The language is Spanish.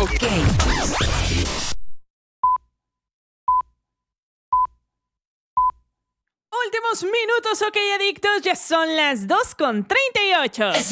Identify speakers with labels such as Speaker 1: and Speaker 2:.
Speaker 1: Ok.
Speaker 2: Últimos minutos, ok, adictos. Ya son las 2:38.